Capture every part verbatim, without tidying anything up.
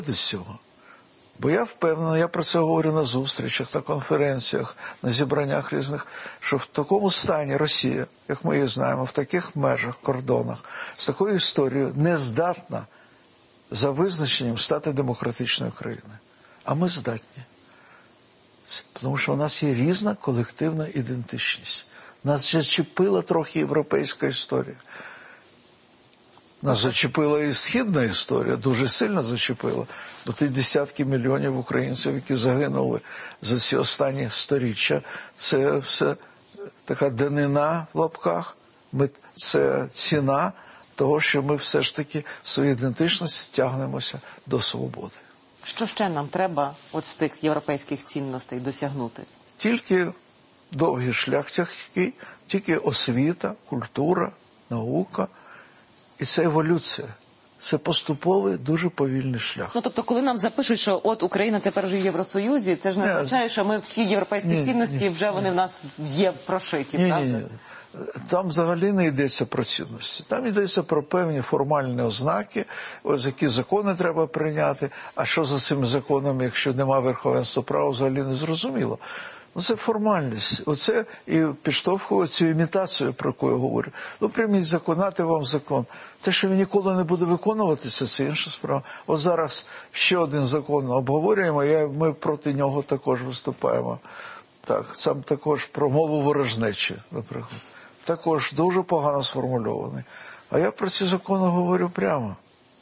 з цього. Бо я впевнений, я про це говорю на зустрічах, на конференціях, на зібраннях різних, що в такому стані Росія, як ми її знаємо, в таких межах, кордонах, з такою історією не здатна за визначенням стати демократичною країною. А ми здатні. Тому що у нас є різна колективна ідентичність. Нас зачепила трохи європейська історія. Нас зачепила і східна історія, дуже сильно зачепила. Бо ті десятки мільйонів українців, які загинули за ці останні сторіччя, це все така данина в лапках, ми, це ціна того, що ми все ж таки в своїй ідентичності тягнемося до свободи. Що ще нам треба от з тих європейських цінностей досягнути? Тільки довгий шлях тяжкий, тільки освіта, культура, наука. І це еволюція. Це поступовий, дуже повільний шлях. Ну, тобто, коли нам запишуть, що от Україна тепер вже в Євросоюзі, це ж не означає, що ми всі європейські ні, цінності, ні. вже вони в нас є прошиті, ні, правда? Ні, ні. Там взагалі не йдеться про цінності. Там йдеться про певні формальні ознаки, ось які закони треба прийняти, а що за цими законами, якщо немає верховенства права, взагалі не зрозуміло. Ну, це формальність. Оце і підштовхує цю імітацію, про яку я говорю. Ну, прийміть закон, нате вам закон. Те, що він ніколи не буде виконуватися, це інша справа. От зараз ще один закон обговорюємо, і ми проти нього також виступаємо. Так, сам також про мову ворожнечі, наприклад. Також дуже погано сформульований. А я про ці закони говорю прямо.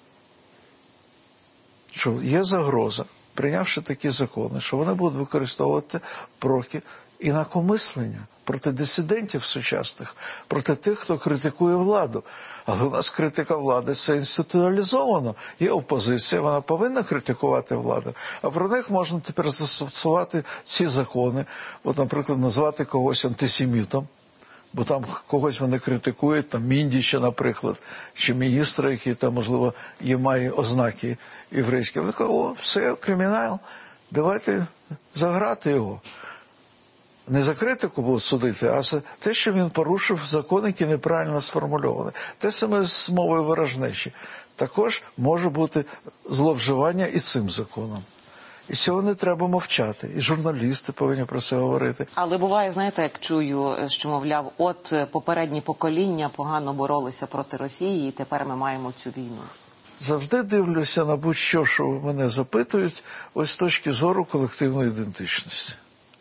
Що є загроза, прийнявши такі закони, що вони будуть використовувати проти інакомислення, проти дисидентів сучасних, проти тих, хто критикує владу. Але у нас критика влади – це інституалізовано. Є опозиція, вона повинна критикувати владу. А про них можна тепер застосувати ці закони. От, наприклад, назвати когось антисемітом, бо там когось вони критикують, там Міндіча, наприклад, чи міністра, який там, можливо, є, має ознаки єврейські. Вони кажуть, о, все, кримінал, давайте заграти його. Не за критику будуть судити, а за те, що він порушив закон, який неправильно сформульований. Те саме з мовою ворожнечі. Також може бути зловживання і цим законом. І цього не треба мовчати. І журналісти повинні про це говорити. Але буває, знаєте, як чую, що, мовляв, от попередні покоління погано боролися проти Росії, і тепер ми маємо цю війну. Завжди дивлюся на будь-що, що мене запитують, ось з точки зору колективної ідентичності.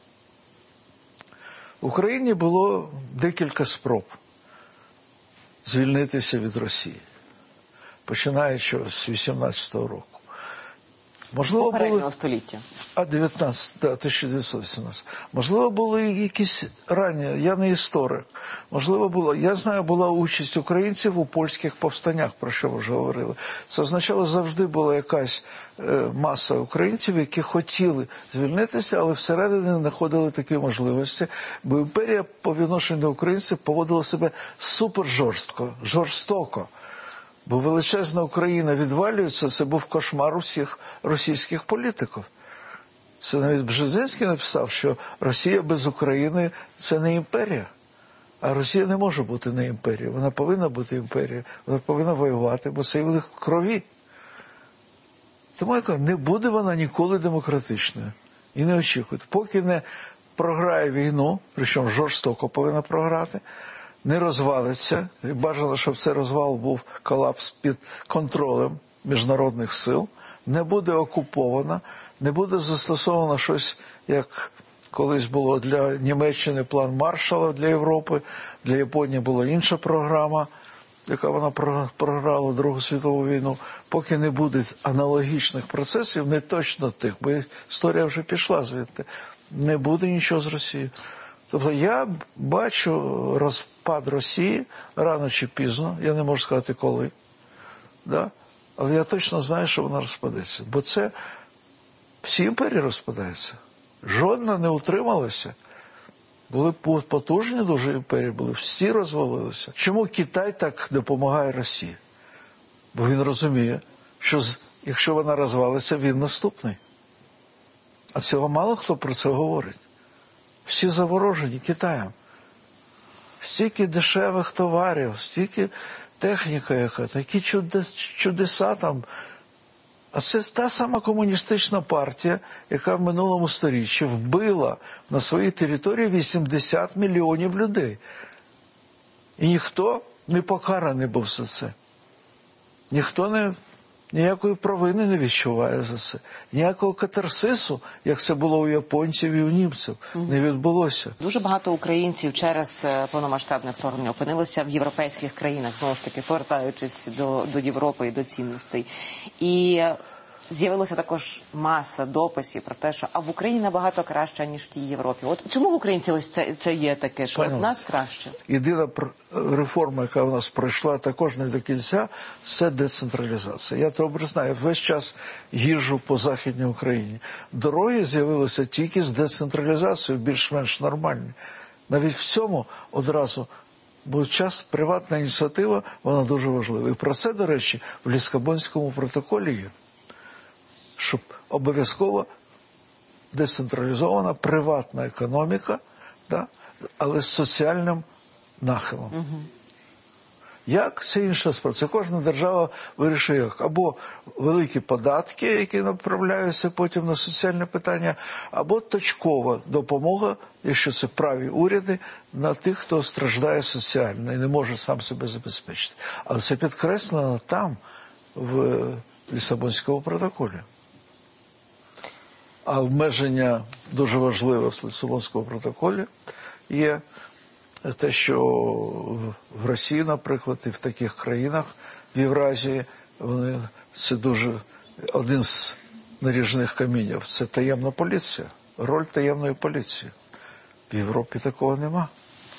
В Україні було декілька спроб звільнитися від Росії, починаючи з вісімнадцятого року. Можливо, попереднього були... століття. А, дев'ятнадцятого, да, тисяча дев'ятсот вісімнадцятого. Можливо, були якісь ранні, я не історик. Можливо, було, я знаю, була участь українців у польських повстаннях, про що ви вже говорили. Це означало, завжди була якась е, маса українців, які хотіли звільнитися, але всередині не знаходили такі можливості, бо імперія по відношенню до українців поводила себе супер жорстко, жорстоко. Бо величезна Україна відвалюється, це був кошмар усіх російських політиків. Це навіть Бжезинський написав, що Росія без України – це не імперія. А Росія не може бути не імперією. Вона повинна бути імперією. Вона повинна воювати, бо це в них крові. Тому я кажу, не буде вона ніколи демократичною. І не очікуйте. Поки не програє війну, причому жорстоко повинна програти, не розвалиться, і бажано, щоб цей розвал був колапс під контролем міжнародних сил, не буде окупована, не буде застосовано щось, як колись було для Німеччини план Маршалла для Європи, для Японії була інша програма, яка вона програла Другу світову війну. Поки не буде аналогічних процесів, не точно тих, бо історія вже пішла звідти, не буде нічого з Росією. Тобто я бачу розпад Росії рано чи пізно, я не можу сказати коли, да? Але я точно знаю, що вона розпадеться. Бо це всі імперії розпадаються. Жодна не утрималася. Були потужні дуже імперії, були, всі розвалилися. Чому Китай так допомагає Росії? Бо він розуміє, що якщо вона розвалиться, він наступний. А цього мало хто про це говорить. Всі заворожені Китаєм. Стільки дешевих товарів, стільки техніка яка, такі чудеса там. А це та сама комуністична партія, яка в минулому сторіччі вбила на своїй території вісімдесят мільйонів людей. І ніхто не покараний був за це. Ніхто не, ніякої провини не відчуває за це. Ніякого катарсису, як це було у японців і у німців, не відбулося. Дуже багато українців через повномасштабне вторгнення опинилося в європейських країнах, знову ж таки, повертаючись до, до Європи і до цінностей. І з'явилася також маса дописів про те, що а в Україні набагато краще, ніж в тій Європі. От чому в українців ось це, це є таке, що в нас краще? Єдина реформа, яка в нас пройшла також не до кінця, це децентралізація. Я добре знаю, весь час їжджу по Західній Україні. Дороги з'явилися тільки з децентралізацією, більш-менш нормальні. Навіть в цьому одразу, бо час приватна ініціатива, вона дуже важлива. І про це, до речі, в Ліссабонському протоколі є. Щоб обов'язково децентралізована приватна економіка, да, але з соціальним нахилом. Угу. Як? Це інша справа. Це кожна держава вирішує як. Або великі податки, які направляються потім на соціальне питання, або точкова допомога, якщо це праві уряди, на тих, хто страждає соціально і не може сам себе забезпечити. Але це підкреслено там, в Ліссабонському протоколі. А обмеження дуже важливе в Ліссабонському протоколі є те, що в Росії, наприклад, і в таких країнах в Євразії, вони, це дуже один з наріжних камінів. Це таємна поліція, роль таємної поліції. В Європі такого нема.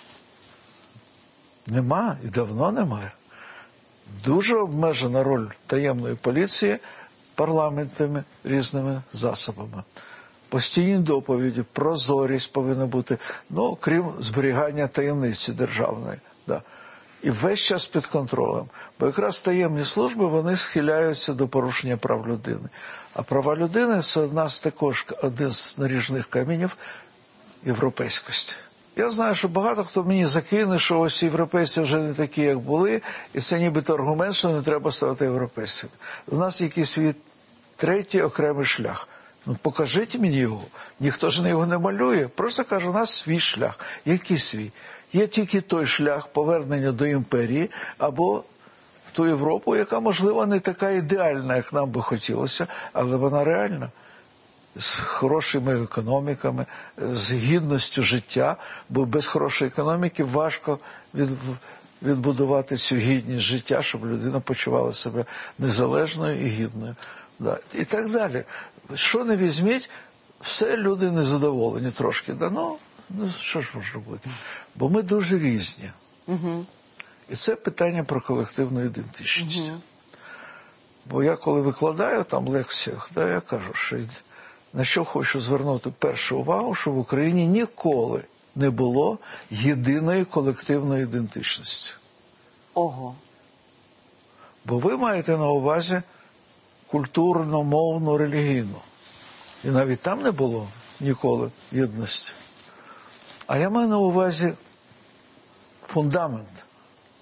Нема і давно немає. Дуже обмежена роль таємної поліції парламентами, різними засобами. Постійні доповіді, прозорість повинна бути, ну, крім зберігання таємниці державної. Да. І весь час під контролем. Бо якраз таємні служби, вони схиляються до порушення прав людини. А права людини – це одна з також, один з наріжних каменів європейськості. Я знаю, що багато хто мені закине, що ось європейці вже не такі, як були, і це нібито аргумент, що не треба ставати європейцями. У нас якийсь свій третій окремий шлях. Ну, покажіть мені його. Ніхто ж його не малює. Просто каже, у нас свій шлях. Який свій? Є тільки той шлях повернення до імперії або в ту Європу, яка, можливо, не така ідеальна, як нам би хотілося, але вона реальна. З хорошими економіками, з гідністю життя, бо без хорошої економіки важко від, відбудувати цю гідність життя, щоб людина почувала себе незалежною і гідною. Да. І так далі. Що не візьміть, все люди незадоволені трошки. Да, ну, ну, що ж може робити? Бо ми дуже різні. Угу. І це питання про колективну ідентичність. Угу. Бо я коли викладаю там в лекціях, да, я кажу, що на що хочу звернути першу увагу, що в Україні ніколи не було єдиної колективної ідентичності. Ого. Бо ви маєте на увазі культурно, мовно, релігійно. І навіть там не було ніколи єдності. А я маю на увазі фундамент.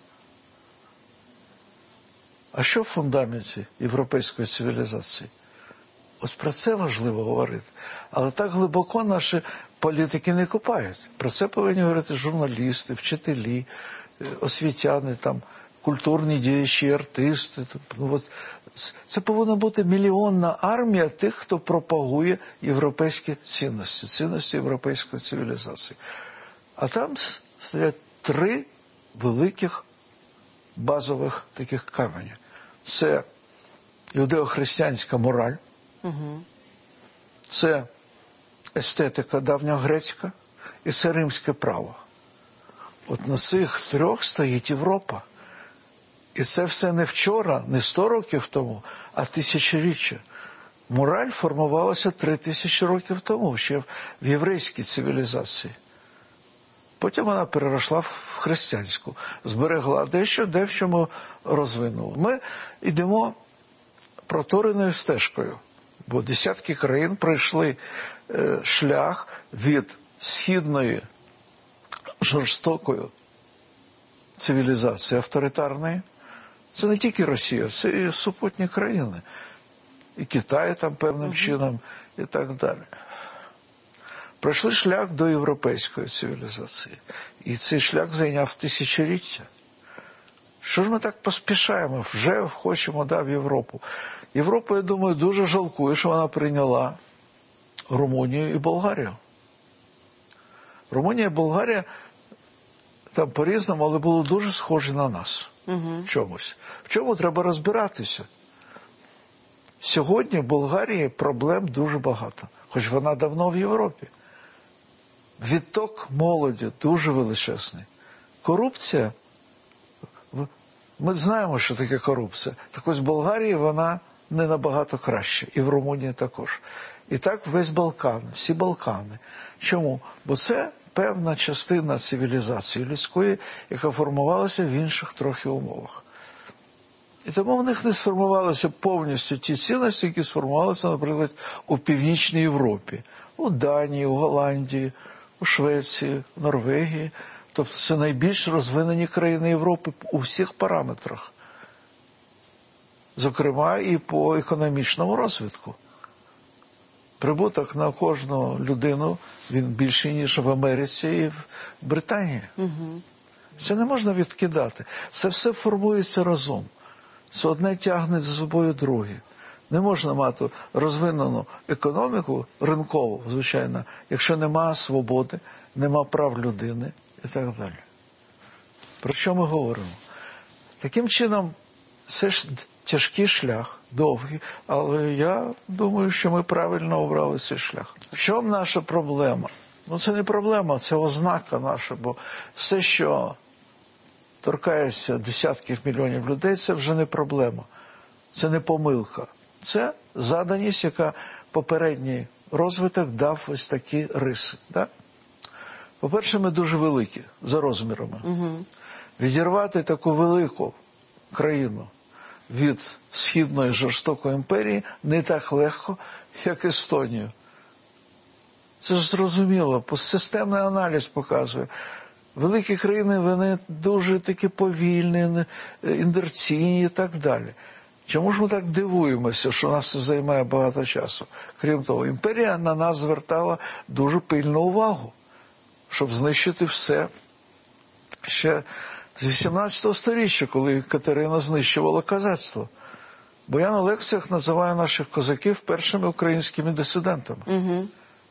А що в фундаменті європейської цивілізації? Ось про це важливо говорити. Але так глибоко наші політики не копають. Про це повинні говорити журналісти, вчителі, освітяни, там, культурні діячі, артисти. Ну, от, це повинна бути мільйонна армія тих, хто пропагує європейські цінності, цінності європейської цивілізації. А там стоять три великих базових таких камені. Це юдео-християнська мораль, угу. Це естетика давньогрецька і це римське право. От на цих трьох стоїть Європа. І це все не вчора, не сто років тому, а тисячоріччя. Мораль формувалася три тисячі років тому, ще в єврейській цивілізації. Потім вона переросла в християнську, зберегла дещо, де в чому розвинула. Ми йдемо протореною стежкою, бо десятки країн пройшли е, шлях від східної жорстокої цивілізації авторитарної. Це не тільки Росія, це і супутні країни. і Китай там певним чином, і так далі. Пройшли шлях до європейської цивілізації. І цей шлях зайняв тисячоліття. Що ж ми так поспішаємо? Вже хочемо, да, в Європу. Європа, я думаю, дуже жалкує, що вона прийняла Румунію і Болгарію. Румунія і Болгарія там по-різному, але були дуже схожі на нас. Угу. В чомусь. В чому треба розбиратися? Сьогодні в Болгарії проблем дуже багато, хоч вона давно в Європі. Відток молоді дуже величезний. Корупція, ми знаємо, що таке корупція. Так ось в Болгарії вона не набагато краще, і в Румунії також. І так весь Балкан, всі Балкани. Чому? Бо це певна частина цивілізації людської, яка формувалася в інших трохи умовах. І тому в них не сформувалися повністю ті цінності, які сформувалися, наприклад, у Північній Європі, у Данії, у Голландії, у Швеції, у Норвегії. Тобто це найбільш розвинені країни Європи у всіх параметрах. Зокрема, і по економічному розвитку. Прибуток на кожну людину, він більший, ніж в Америці і в Британії. Угу. Це не можна відкидати. Це все формується разом. Це одне тягне за собою друге. Не можна мати розвинену економіку, ринкову, звичайно, якщо нема свободи, нема прав людини і так далі. Про що ми говоримо? Таким чином, це ж тяжкий шлях, довгий, але я думаю, що ми правильно обрали цей шлях. В чому наша проблема? Ну, це не проблема, це ознака наша, бо все, що торкається десятків мільйонів людей, це вже не проблема, це не помилка. Це заданість, яка попередній розвиток дав ось такі риси. Да? По-перше, ми дуже великі за розмірами. Угу. Відірвати таку велику країну від східної жорстокої імперії не так легко, як Естонію. Це ж зрозуміло, системний аналіз показує. Великі країни, вони дуже такі повільні, інерційні і так далі. Чому ж ми так дивуємося, що нас це займає багато часу? Крім того, імперія на нас звертала дуже пильну увагу, щоб знищити все. Ще з вісімнадцятого сторіччя, коли Катерина знищувала козацтво. Бо я на лекціях називаю наших козаків першими українськими дисидентами. Угу.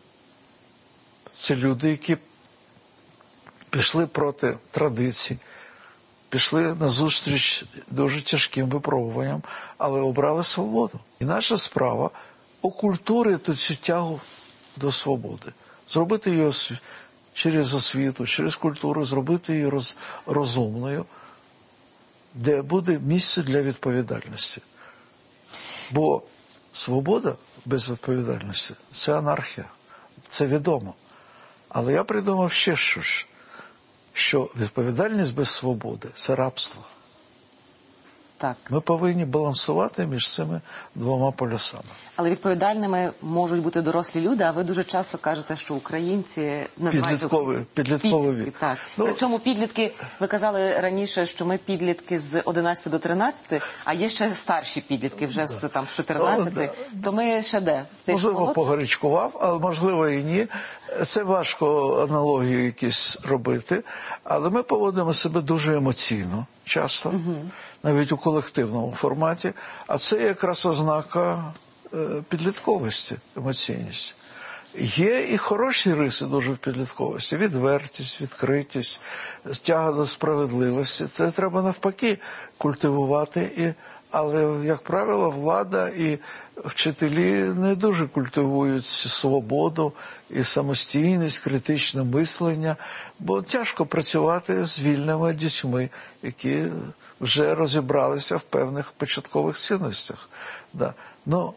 Це люди, які пішли проти традицій, пішли назустріч дуже тяжким випробуванням, але обрали свободу. І наша справа окультурити цю тягу до свободи, зробити її через освіту, через культуру, зробити її роз, розумною, де буде місце для відповідальності. Бо свобода без відповідальності – це анархія, це відомо. Але я придумав ще щось, що відповідальність без свободи – це рабство. Так. Ми повинні балансувати між цими двома полюсами. Але відповідальними можуть бути дорослі люди, а ви дуже часто кажете, що українці називають підлітковий, підлітковий вік. Так. Ну, причому підлітки, ви казали раніше, що ми підлітки з одинадцяти до тринадцяти, а є ще старші підлітки, вже з, там, з чотирнадцяти. Ну, то ми ще де? Можливо, погарячкував, але можливо і ні. Це важко аналогію якісь робити, але ми поводимо себе дуже емоційно, часто, угу. навіть у колективному форматі, а це якраз ознака підлітковості, емоційність. Є і хороші риси дуже в підлітковості. Відвертість, відкритість, тяга до справедливості. Це треба навпаки культивувати. І, але, як правило, влада і вчителі не дуже культивують свободу і самостійність, критичне мислення, бо тяжко працювати з вільними дітьми, які вже розібралися в певних початкових цінностях. Да. Но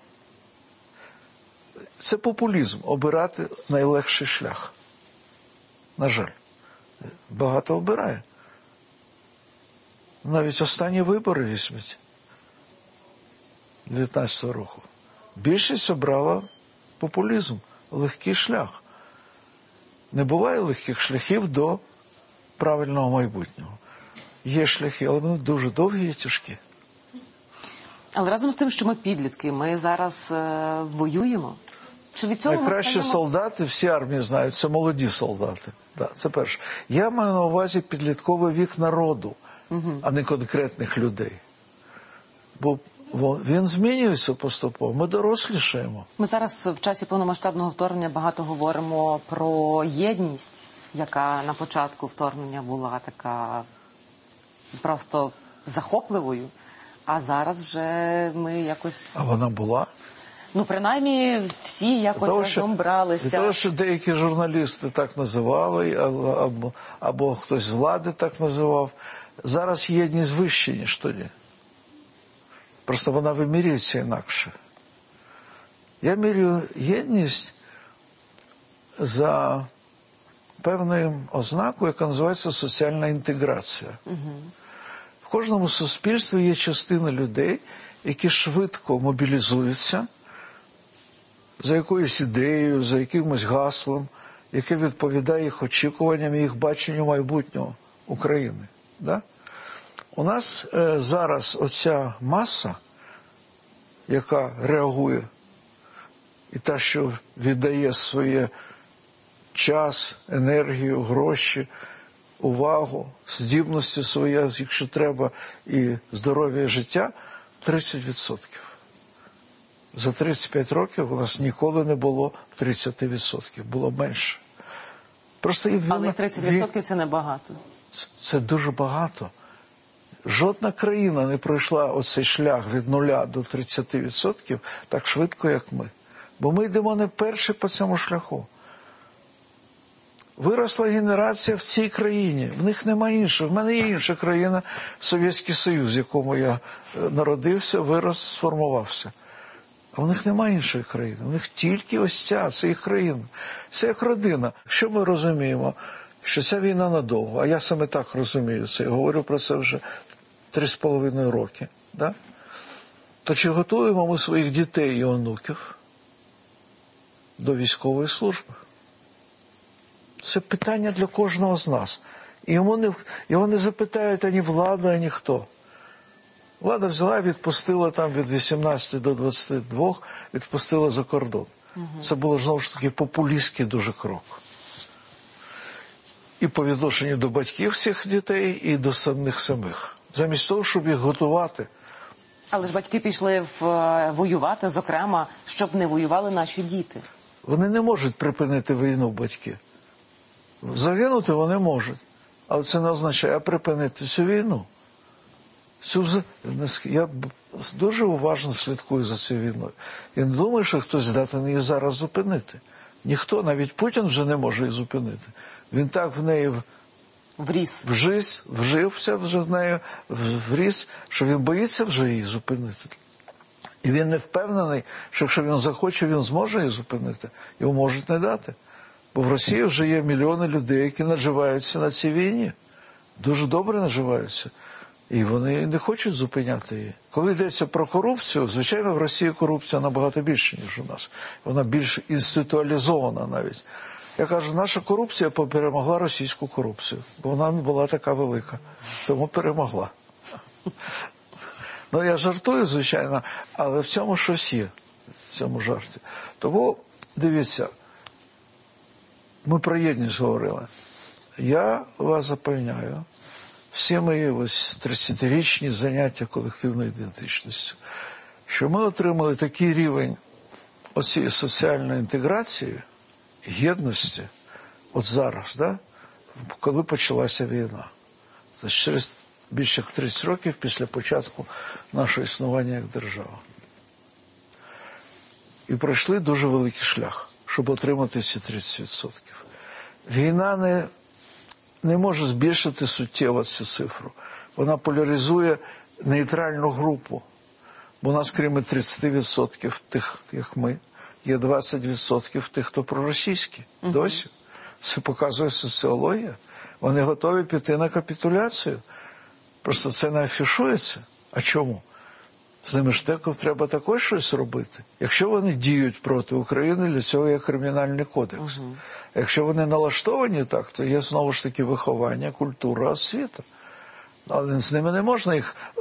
це популізм – обирати найлегший шлях. На жаль, багато обирає. Навіть останні вибори візьміть дев'ятнадцятого року. Більшість обрала популізм, легкий шлях. Не буває легких шляхів до правильного майбутнього. Є шляхи, але вони дуже довгі і тяжкі. Але разом з тим, що ми підлітки, ми зараз е, воюємо. Чи від цього найкращі ми стаємо... солдати, всі армії знають, це молоді солдати. Да, це перше. Я маю на увазі підлітковий вік народу, угу. а не конкретних людей. Бо він змінюється поступово, ми дорослішаємо. Ми зараз в часі повномасштабного вторгнення багато говоримо про єдність, яка на початку вторгнення була така просто захопливою, а зараз вже ми якось... А вона була? Ну, принаймні, всі якось того, разом бралися. Від того, що деякі журналісти так називали, або, або хтось з влади так називав, зараз єдність вища, ніж тоді. Просто вона вимірюється інакше. Я мірю єдність за певною ознакою, яка називається соціальна інтеграція. Угу. В кожному суспільстві є частина людей, які швидко мобілізуються за якоюсь ідеєю, за якимось гаслом, яке відповідає їх очікуванням і їх баченню майбутнього України. Да? У нас е, зараз оця маса, яка реагує, і та, що віддає своє час, енергію, гроші, увагу, здібності свої, якщо треба, і здоров'я, і життя, тридцять відсотків. За тридцять п'ять років у нас ніколи не було тридцять відсотків, було менше. Просто і Але тридцять відсотків це небагато. Це дуже багато. Жодна країна не пройшла оцей шлях від нуля до тридцяти відсотків так швидко, як ми. Бо ми йдемо не перші по цьому шляху. Виросла генерація в цій країні. В них немає іншого. В мене є інша країна, Совєтський Союз, в якому я народився, вирос, сформувався. А в них немає іншої країни. У них тільки ось ця, це їх країна. Це як родина. Якщо ми розуміємо, що ця війна надовго, а я саме так розумію це, я говорю про це вже три з половиною роки, да? То чи готуємо ми своїх дітей і онуків до військової служби? Це питання для кожного з нас. І йому не, його не запитають ані влада, ані хто. Влада взяла і відпустила там від вісімнадцяти до двадцяти двох, відпустила за кордон. Угу. Це було, знову ж таки, популістський дуже крок. І по відношенню до батьків всіх дітей, і до самих самих. Замість того, щоб їх готувати. Але ж батьки пішли в, воювати, зокрема, щоб не воювали наші діти. Вони не можуть припинити війну, батьки. Загинути вони можуть, але це не означає припинити цю війну. Цю... Я дуже уважно слідкую за цією війною. Я не думаю, що хтось здатен її зараз зупинити. Ніхто, навіть Путін вже не може її зупинити. Він так в неї вріс, вжись, вжився вже в неї, вріс, що він боїться вже її зупинити. І він не впевнений, що якщо він захоче, він зможе її зупинити. Його можуть не дати. Бо в Росії вже є мільйони людей, які наживаються на цій війні. Дуже добре наживаються. І вони не хочуть зупиняти її. Коли йдеться про корупцію, звичайно, в Росії корупція набагато більше, ніж у нас. Вона більш інституалізована навіть. Я кажу, наша корупція перемогла російську корупцію, бо вона не була така велика, тому перемогла. Ну, я жартую, звичайно, але в цьому щось є, в цьому жарті. Тому, дивіться, ми про єдність говорили. Я вас запевняю, всі мої ось тридцятирічні заняття колективною ідентичністю, що ми отримали такий рівень оцієї соціальної інтеграції, єдності, от зараз, да, коли почалася війна. Тобто через більше як тридцять років після початку нашого існування як держави. І пройшли дуже великий шлях, щоб отримати ці тридцять відсотків. Війна не, не може збільшити суттєво цю цифру. Вона поляризує нейтральну групу. Бо у нас, крім тридцять відсотків тих, як ми, є двадцять відсотків тих, хто проросійські. Uh-huh. Досі. Це показує соціологія. Вони готові піти на капітуляцію. Просто це не афішується. А чому? З ними ж треба також щось робити. Якщо вони діють проти України, для цього є кримінальний кодекс. Uh-huh. Якщо вони налаштовані так, то є знову ж таки виховання, культура, освіта. Але з ними не можна їх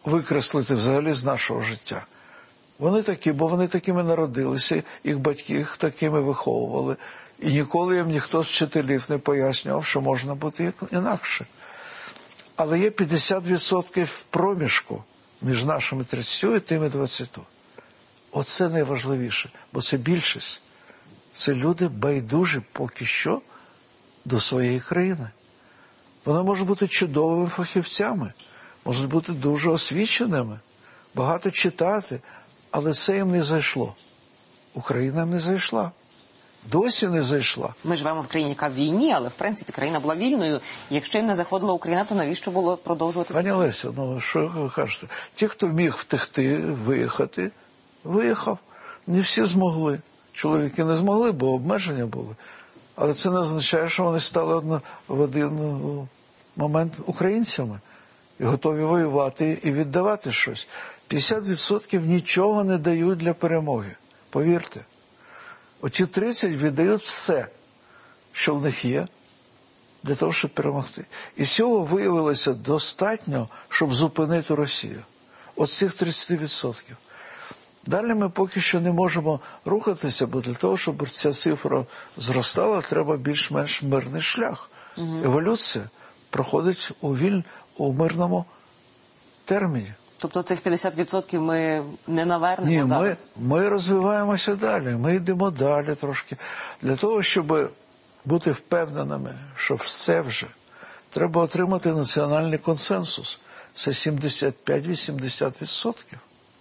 викреслити взагалі з нашого життя. Вони такі, бо вони такими народилися, їх батьки їх такими виховували. І ніколи їм ніхто з вчителів не пояснював, що можна бути інакше. Але є п'ятдесят відсотків проміжку між нашими тридцятьма і тими двадцятьма. Оце найважливіше, бо це більшість. Це люди байдужі поки що до своєї країни. Вони можуть бути чудовими фахівцями, можуть бути дуже освіченими, багато читати, але це їм не зайшло. Україна їм не зайшла. Досі не зайшла. Ми живемо в країні, яка в війні, але, в принципі, країна була вільною. Якщо їм не заходила Україна, то навіщо було продовжувати? Пані Леся, ну що ви кажете? Ті, хто міг втекти, виїхати, виїхав. Не всі змогли. Чоловіки не змогли, бо обмеження були. Але це не означає, що вони стали одно, в один момент українцями. І готові воювати і віддавати щось. п'ятдесят відсотків нічого не дають для перемоги. Повірте. Оці тридцять віддають все, що в них є, для того, щоб перемогти. І цього виявилося достатньо, щоб зупинити Росію. От цих тридцять відсотків. Далі ми поки що не можемо рухатися, бо для того, щоб ця цифра зростала, треба більш-менш мирний шлях. Угу. Еволюція проходить у, віль... у мирному терміні. Тобто цих п'ятдесят відсотків ми не навернемо Ні, зараз? Ми, ми розвиваємося далі, ми йдемо далі трошки. Для того, щоб бути впевненими, що все вже, треба отримати національний консенсус. Це сімдесят п'ять - вісімдесят відсотків.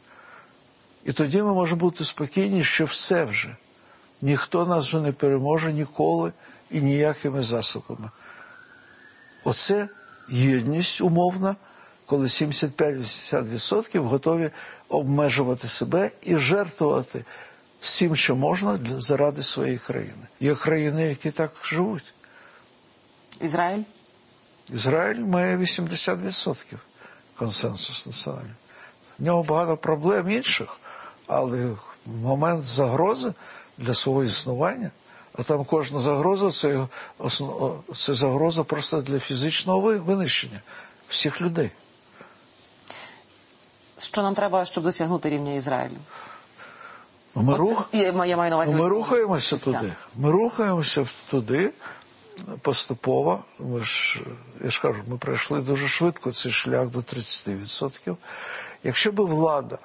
І тоді ми можемо бути спокійні, що все вже. Ніхто нас вже не переможе ніколи і ніякими засобами. Оце єдність умовна, коли сімдесят п'ять - вісімдесят відсотків готові обмежувати себе і жертвувати всім, що можна для, заради своєї країни. Є країни, які так живуть. Ізраїль? Ізраїль має вісімдесят відсотків консенсус національний. В нього багато проблем інших, але в момент загрози для свого існування, а там кожна загроза – це, це загроза просто для фізичного винищення всіх людей. Що нам треба, щоб досягнути рівня Ізраїлю? Ми, рух... я маю на увазі ми рухаємося туди. Ми рухаємося туди поступово. Ми ж, я ж кажу, ми пройшли дуже швидко цей шлях до тридцяти відсотків. Якщо б влада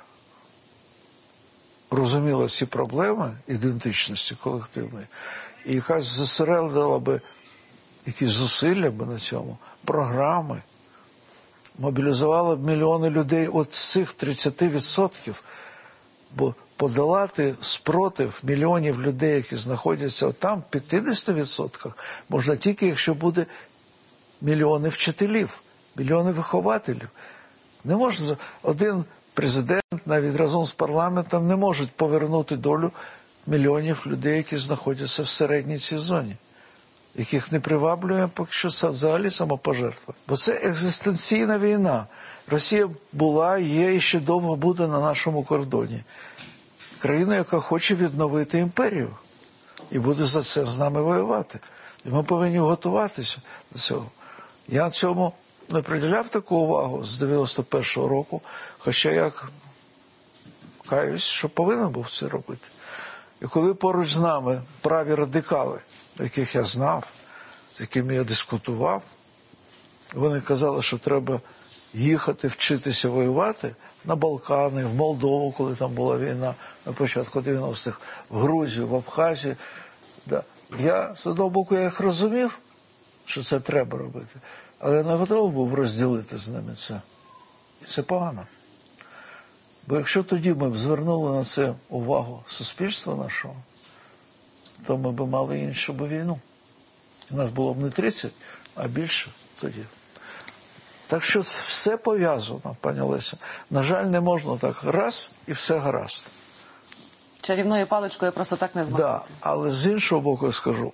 розуміла ці проблеми ідентичності колективної, і якась зосередила би якісь зусилля би на цьому, програми, мобілізувала б мільйони людей от з цих тридцяти відсотків, бо подолати спротив мільйонів людей, які знаходяться там, в п'ятдесят відсотках, можна тільки, якщо буде мільйони вчителів, мільйони вихователів. Не можна, один президент навіть разом з парламентом не можуть повернути долю мільйонів людей, які знаходяться в середній цій зоні, яких не приваблює поки що це взагалі самопожертва. Бо це екзистенційна війна. Росія була, є і ще довго буде на нашому кордоні. Країна, яка хоче відновити імперію і буде за це з нами воювати. І ми повинні готуватися до цього. Я цьому не приділяв таку увагу з дев'яносто першого року, хоча я каюсь, що повинен був це робити. І коли поруч з нами праві радикали, яких я знав, з якими я дискутував, вони казали, що треба їхати, вчитися воювати на Балкани, в Молдову, коли там була війна, на початку дев'яностих, в Грузію, в Абхазію. Да. Я, з одного боку, я їх розумів, що це треба робити, але я не готовий був розділити з ними це. І це погано. Бо якщо тоді ми б звернули на це увагу суспільства нашого, то ми б мали іншу б війну. У нас було б не тридцять, а більше тоді. Так що все пов'язано, пані Леся. На жаль, не можна так раз і все гаразд. Чарівною паличкою просто так не змагати. Да, але з іншого боку я скажу,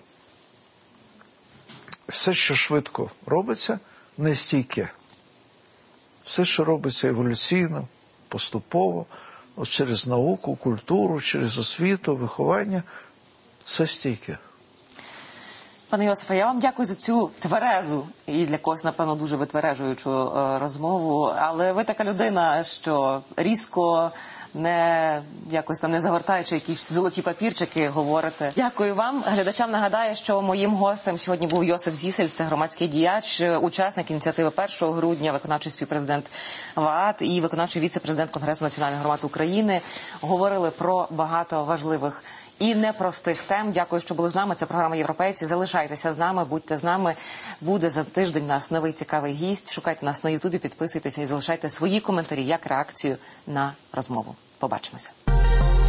все, що швидко робиться, не стійке. Все, що робиться еволюційно, поступово, от через науку, культуру, через освіту, виховання, це стійке. Пане Йосифе, я вам дякую за цю тверезу і для когось, напевно, дуже витвережуючу розмову. Але ви така людина, що різко, не якось там не загортаючи якісь золоті папірчики, говорите. Дякую вам. Глядачам нагадаю, що моїм гостем сьогодні був Йосиф Зісельс, це громадський діяч, учасник ініціативи першого грудня, виконавчий співпрезидент ВААТ і виконавчий віце-президент Конгресу національних громад України. Говорили про багато важливих і непростих тем. Дякую, що були з нами. Це програма «Європейці». Залишайтеся з нами, будьте з нами. Буде за тиждень у нас новий цікавий гість. Шукайте нас на Ютубі, підписуйтеся і залишайте свої коментарі як реакцію на розмову. Побачимося.